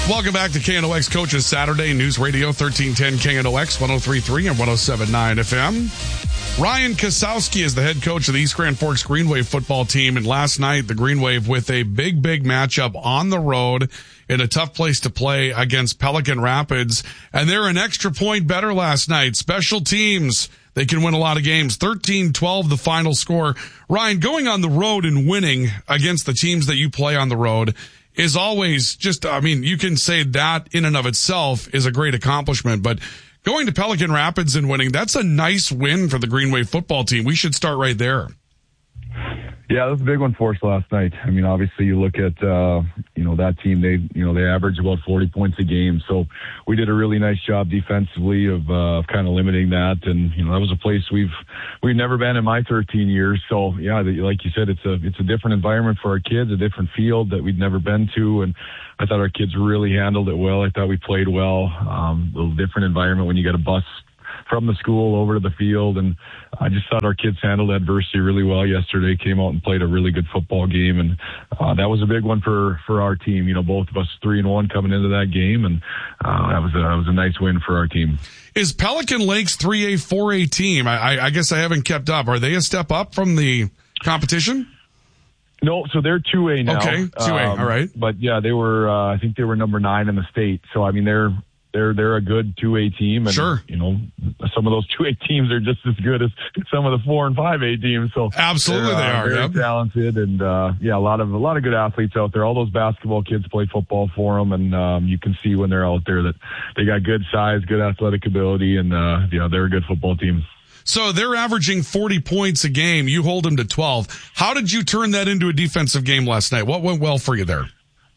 Welcome back to KNOX Coaches Saturday News Radio 1310 KNOX 103.3 and 107.9 FM. Ryan Kosowski is the head coach of the East Grand Forks Green Wave football team. And last night, the Green Wave with a big matchup on the road in a tough place to play against Pelican Rapids. And they're an extra point better last night. Special teams, they can win a lot of games. 13-12, the final score. Ryan, going on the road and winning against the teams that you play on the road is always just, I mean, you can say that in and of itself is a great accomplishment, but going to Pelican Rapids and winning, that's a nice win for the Green Wave football team. We should start right there. Yeah, that was a big one for us last night. I mean, obviously you look at, that team, they average about 40 points a game. So we did a really nice job defensively of kind of limiting that. And, that was a place we've never been in my 13 years. So yeah, like you said, it's a different environment for our kids, a different field that we'd never been to. And I thought our kids really handled it well. I thought we played well. A little different environment when you got a bus from the school over to the field, and I just thought our kids handled adversity really well yesterday, came out and played a really good football game, and that was a big one for our team. Both of us 3-1 coming into that game, and that was a nice win for our team. Is Pelican Lake's 3A, 4A team, I guess I haven't kept up, are they a step up from the competition? No, so they're 2A now. Okay, 2A, all right. But yeah, they were, I think they were number 9 in the state, so I mean, they're a good 2A team, and sure, some of those 2A teams are just as good as some of the 4 and 5A teams. So absolutely, they are very talented, and a lot of good athletes out there. All those basketball kids play football for them, and you can see when they're out there that they got good size, good athletic ability, and they're a good football team. So they're averaging 40 points a game. You hold them to 12. How did you turn that into a defensive game last night? What went well for you there?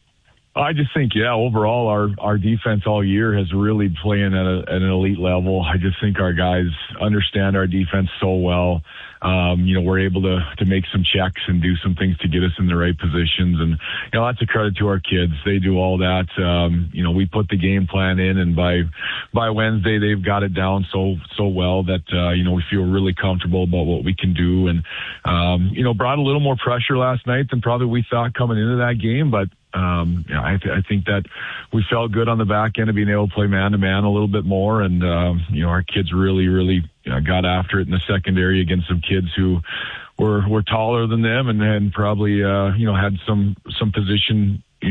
I just think, overall, our defense all year has really playing at an elite level. I just think our guys understand our defense so well. We're able to make some checks and do some things to get us in the right positions. And, that's a credit to our kids. They do all that. We put the game plan in, and by Wednesday, they've got it down so well that, we feel really comfortable about what we can do. And, brought a little more pressure last night than probably we thought coming into that game, but I think that we felt good on the back end of being able to play man-to-man a little bit more, and our kids really got after it in the secondary against some kids who were taller than them and probably had some position. They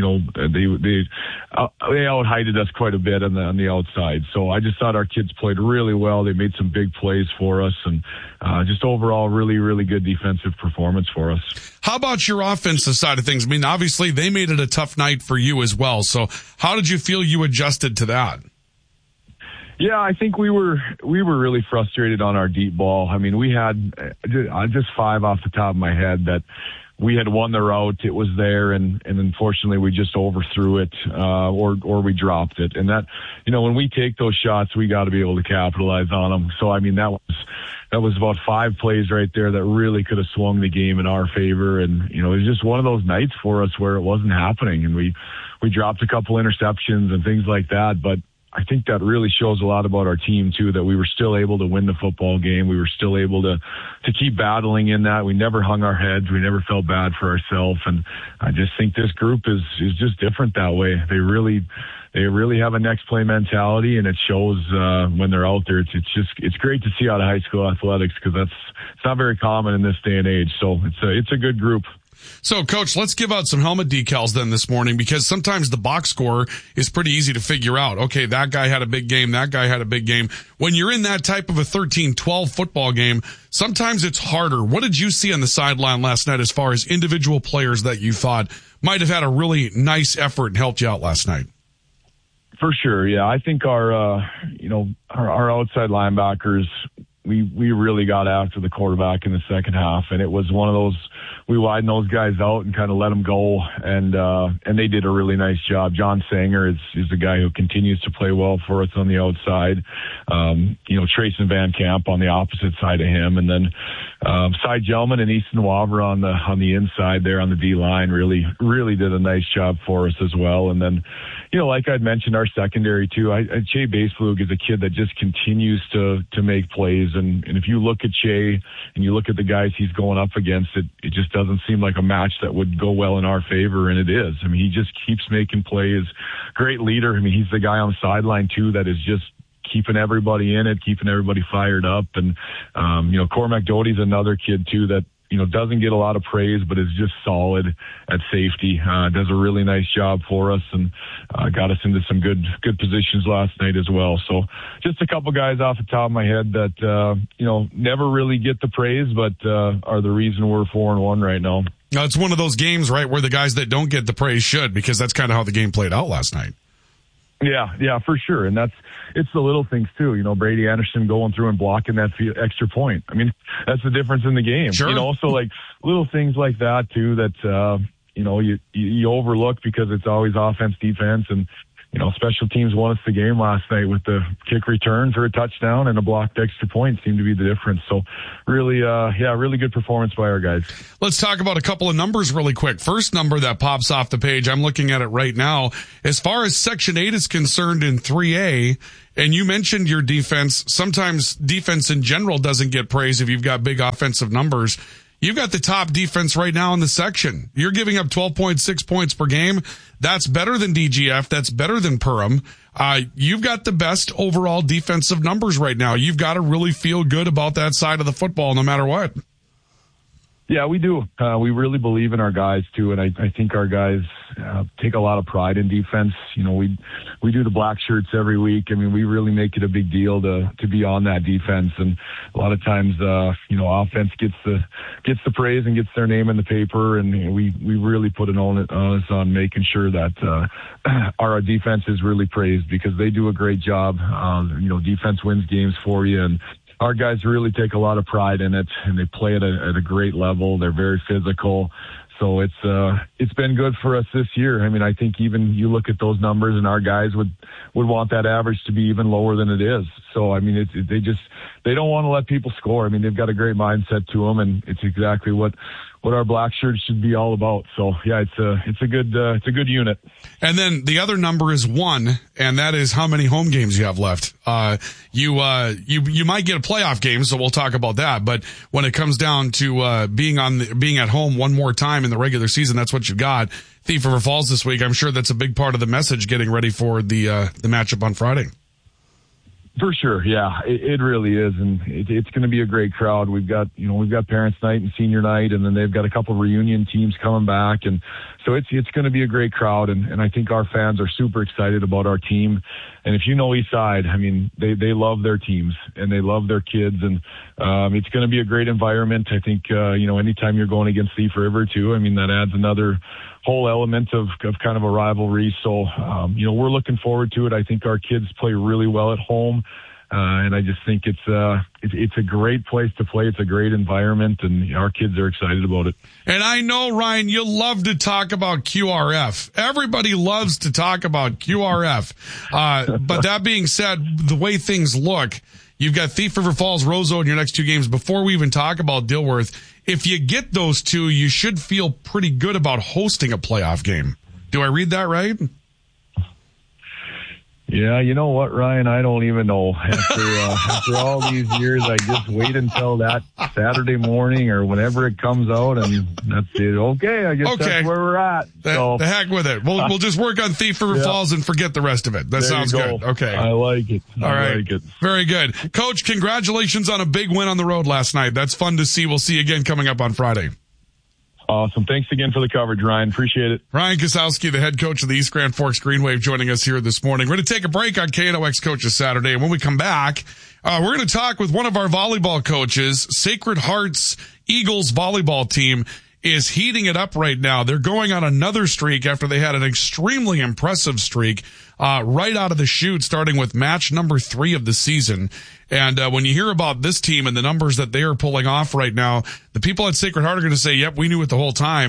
out-heighted us quite a bit on the outside. So I just thought our kids played really well. They made some big plays for us, and just overall really good defensive performance for us. How about your offensive side of things? I mean, obviously they made it a tough night for you as well. So how did you feel you adjusted to that? Yeah, I think we were really frustrated on our deep ball. I mean, we had just 5 off the top of my head that we had won the route. It was there, and unfortunately we just overthrew it, or we dropped it. And that, when we take those shots, we got to be able to capitalize on them. So, I mean, that was about 5 plays right there that really could have swung the game in our favor. And, it was just one of those nights for us where it wasn't happening, and we dropped a couple interceptions and things like that. But I think that really shows a lot about our team too, that we were still able to win the football game. We were still able to keep battling in that. We never hung our heads. We never felt bad for ourselves. And I just think this group is just different that way. They really have a next play mentality, and it shows when they're out there. It's great to see out of high school athletics, because it's not very common in this day and age. So it's a good group. So, Coach, let's give out some helmet decals then this morning, because sometimes the box score is pretty easy to figure out. Okay, that guy had a big game, that guy had a big game. When you're in that type of a 13-12 football game, sometimes it's harder. What did you see on the sideline last night as far as individual players that you thought might have had a really nice effort and helped you out last night? For sure, yeah. I think our outside linebackers, we really got after the quarterback in the second half, and it was one of those, we widened those guys out and kind of let them go, and they did a really nice job. John Sanger is the guy who continues to play well for us on the outside. Trayson Van Camp on the opposite side of him, and then Cy Gelman and Easton Wavra on the inside there on the D line really did a nice job for us as well. And then, like I'd mentioned, our secondary too. Che Baseflug is a kid that just continues to make plays. And if you look at Che and you look at the guys he's going up against, it just doesn't seem like a match that would go well in our favor. And it is. I mean, he just keeps making plays. Great leader. I mean, he's the guy on the sideline too that is just keeping everybody in it, keeping everybody fired up. And, Cormac Doty's another kid too that, doesn't get a lot of praise, but is just solid at safety. Does a really nice job for us and got us into some good positions last night as well. So just a couple guys off the top of my head that, never really get the praise, but are the reason we're 4-1 right now. Now, it's one of those games, right, where the guys that don't get the praise should, because that's kind of how the game played out last night. Yeah, for sure. And it's the little things too. Brady Anderson going through and blocking that extra point. I mean, that's the difference in the game. Sure. So like little things like that too that, you overlook because it's always offense, defense, and, special teams won us the game last night with the kick return for a touchdown and a blocked extra point seemed to be the difference. So really, really good performance by our guys. Let's talk about a couple of numbers really quick. First number that pops off the page, I'm looking at it right now. As far as Section 8 is concerned in 3A, and you mentioned your defense, sometimes defense in general doesn't get praise if you've got big offensive numbers. You've got the top defense right now in the section. You're giving up 12.6 points per game. That's better than DGF. That's better than Perham. You've got the best overall defensive numbers right now. You've got to really feel good about that side of the football no matter what. Yeah, we do. We really believe in our guys too, and I think our guys take a lot of pride in defense. We do the black shirts every week. I mean, we really make it a big deal to be on that defense, and a lot of times, offense gets the praise and gets their name in the paper, and we really put an onus on making sure that our defense is really praised because they do a great job. Defense wins games for you, and our guys really take a lot of pride in it, and they play it at a great level. They're very physical. So it's been good for us this year. I mean, I think even you look at those numbers and our guys would want that average to be even lower than it is. So, I mean, they don't want to let people score. I mean, they've got a great mindset to them, and it's exactly what our black shirts should be all about. So yeah, it's a good unit. And then the other number is 1, and that is how many home games you have left. You might get a playoff game, so we'll talk about that. But when it comes down to being at home one more time in the regular season, that's what you got. Thief River Falls this week. I'm sure that's a big part of the message getting ready for the matchup on Friday. For sure, yeah, it really is, and it's going to be a great crowd. We've got parents' night and senior night, and then they've got a couple of reunion teams coming back, and so it's going to be a great crowd, and I think our fans are super excited about our team. And if you know Eastside, I mean, they love their teams and they love their kids, and it's going to be a great environment. I think anytime you're going against Thief River too, I mean, that adds another whole element of kind of a rivalry. So, we're looking forward to it. I think our kids play really well at home. And I just think it's a great place to play. It's a great environment, and our kids are excited about it. And I know, Ryan, you love to talk about QRF. Everybody loves to talk about QRF. But that being said, the way things look, you've got Thief River Falls, Roseau in your next 2 games. Before we even talk about Dilworth, if you get those 2, you should feel pretty good about hosting a playoff game. Do I read that right? Yeah, you know what, Ryan? I don't even know. After all these years, I just wait until that Saturday morning or whenever it comes out, and that's it. Okay, I guess that's where we're at. The heck with it. We'll just work on Thief River Falls and forget the rest of it. That sounds good. Okay. I like it. All right. Very good. Coach, congratulations on a big win on the road last night. That's fun to see. We'll see you again coming up on Friday. Awesome. Thanks again for the coverage, Ryan. Appreciate it. Ryan Kasowski, the head coach of the East Grand Forks Green Wave, joining us here this morning. We're going to take a break on KNOX Coaches Saturday, and when we come back, we're going to talk with one of our volleyball coaches. Sacred Hearts Eagles volleyball team is heating it up right now. They're going on another streak after they had an extremely impressive streak right out of the chute, starting with match number 3 of the season. And when you hear about this team and the numbers that they are pulling off right now, the people at Sacred Heart are going to say, yep, we knew it the whole time.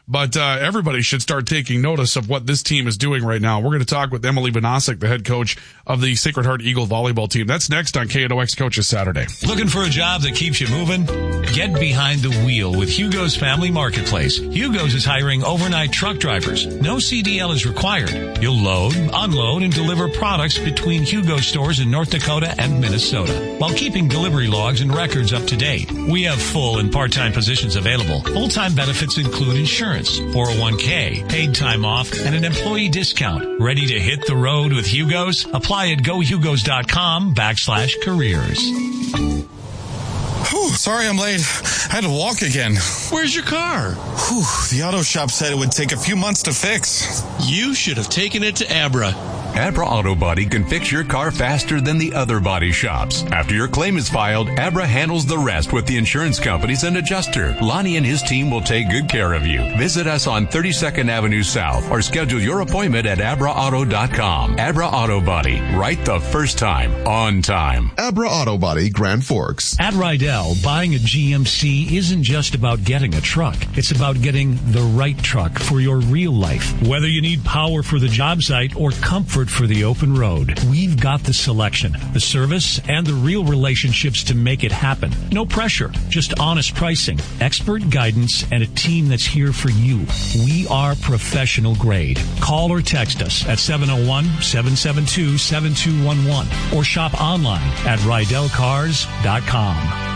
But everybody should start taking notice of what this team is doing right now. We're going to talk with Emily Banasic, the head coach of the Sacred Heart Eagle volleyball team. That's next on KNOX Coaches Saturday. Looking for a job that keeps you moving? Get behind the wheel with Hugo's Family Marketplace. Hugo's is hiring overnight truck drivers. No CDL is required. You'll load, unload, and deliver products between Hugo stores in North Dakota and Minnesota, while keeping delivery logs and records up to date. We have full and part-time positions available. Full-time benefits include insurance, 401k, paid time off, and an employee discount. Ready to hit the road with Hugo's? Apply at gohugos.com/careers. Whew, sorry I'm late. I had to walk again. Where's your car? Whew, the auto shop said it would take a few months to fix. You should have taken it to Abra. Abra Auto Body can fix your car faster than the other body shops. After your claim is filed, Abra handles the rest with the insurance companies and adjuster. Lonnie and his team will take good care of you. Visit us on 32nd Avenue South or schedule your appointment at abraauto.com. Abra Auto Body, right the first time, on time. Abra Auto Body, Grand Forks. At Rydell, buying a GMC isn't just about getting a truck. It's about getting the right truck for your real life. Whether you need power for the job site or comfort for the open road, we've got the selection, the service, and the real relationships to make it happen. No pressure, just honest pricing, expert guidance, and a team that's here for you. We are professional grade. Call or text us at 701-772-7211 or shop online at RydellCars.com.